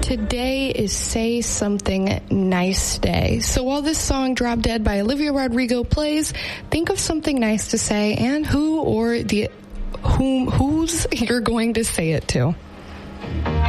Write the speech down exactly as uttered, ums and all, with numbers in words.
today is Say Something Nice Day. So while this song Drop Dead by Olivia Rodrigo plays, think of something nice to say and who or the whom who's you're going to say it to.